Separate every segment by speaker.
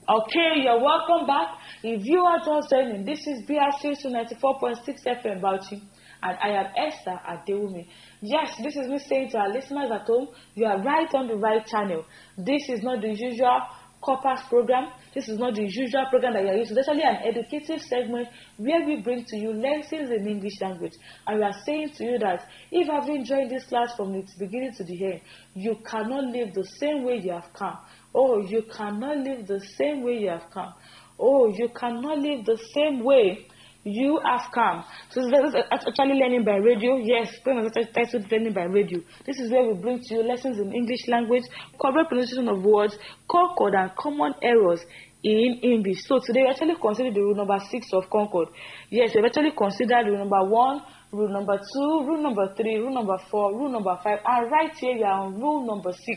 Speaker 1: Okay, you're welcome back. If you are just joining, this is BRC 94.6 FM Bauchi, and I am Esther Adewumi. Yes, this is me saying to our listeners at home, you are right on the right channel. This is not the usual corpus program. This is not the usual program that you are used to. It's actually an educative segment where we bring to you lessons in English language. And we are saying to you that if you have enjoyed this class from its beginning to the end, you cannot live the same way you have come. Oh, you cannot live the same way you have come. Oh, you cannot live the same way you have come. So this is actually learning by radio. Yes, titled learning by radio. This is where we bring to you lessons in English language, correct pronunciation of words, Concord, and common errors in English. So today we actually consider the rule number 6 of Concord. Yes, we've actually considered rule number 1, rule number 2, rule number 3, rule number 4, rule number 5, and right here we are on rule number 6.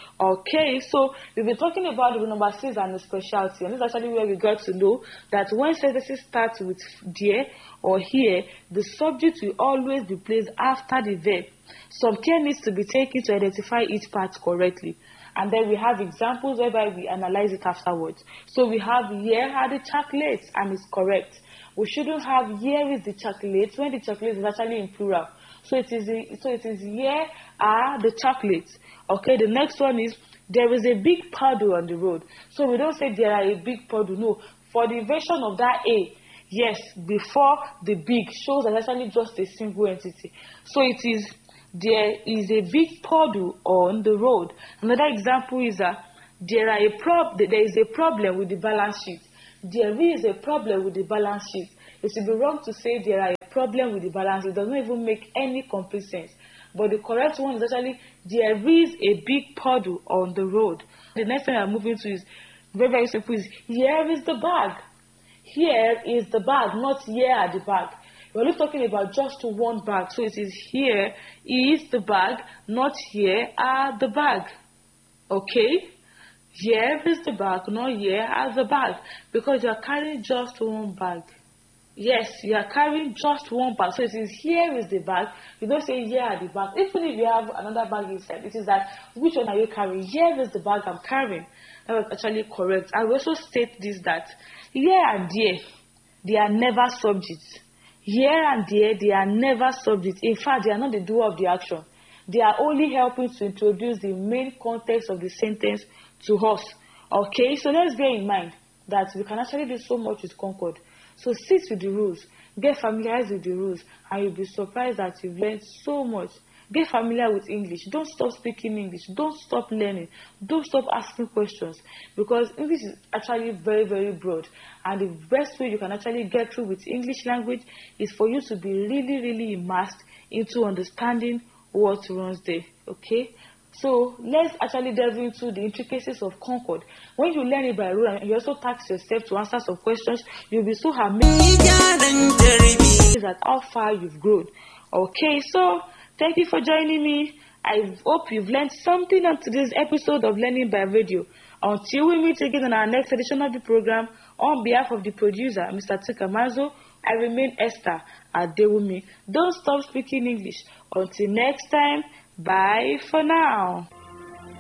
Speaker 1: Okay, so we've been talking about rule number 6 and the specialty, and this is actually where we got to know that when sentences start with there or here, the subject will always be placed after the verb. Some care needs to be taken to identify each part correctly. And then we have examples whereby we analyze it afterwards. So we have here are the chocolates, and it's correct. We shouldn't have here is the chocolates when the chocolates is actually in plural. So it is here are the chocolates. Okay, the next one is there is a big puddle on the road. So we don't say there are a big puddle. No, for the version of that A, yes, before the big shows that actually just a single entity. So it is there is a big puddle on the road. Another example is there is a problem with the balance sheet. There is a problem with the balance sheet. It should be wrong to say there are a problem with the balance sheet. It doesn't even make any complete sense. But the correct one is actually there is a big puddle on the road. The next thing I'm moving to is very, very simple. Is here is the bag. Here is the bag, not here at the bag. We're only talking about just one bag. So it is here is the bag, not here are the bag. Okay? Here is the bag, not here are the bag. Because you are carrying just one bag. Yes, you are carrying just one bag. So it is here is the bag. You don't say here are the bag. Even if you have another bag inside, it is that which one are you carrying? Here is the bag I'm carrying. That was actually correct. I will also state this that here and there, they are never subjects. Here and there, they are never subjects. In fact, they are not the doer of the action. They are only helping to introduce the main context of the sentence to us. Okay, so let's bear in mind that we can actually do so much with Concord. So sit with the rules, get familiarized with the rules, and you'll be surprised that you've learned so much. Get familiar with English. Don't stop speaking English. Don't stop learning. Don't stop asking questions, because English is actually very, very broad. And the best way you can actually get through with English language is for you to be really, really immersed into understanding what runs there. Okay? So let's actually delve into the intricacies of Concord. When you learn it by rule and you also task yourself to answer some questions, you'll be so amazed at how far you've grown. Okay, so thank you for joining me. I hope you've learned something on today's episode of Learning by Radio. Until we meet again on our next edition of the program, on behalf of the producer, Mr. Tikamazo, I remain Esther Adewumi. Don't stop speaking English. Until next time, bye for now.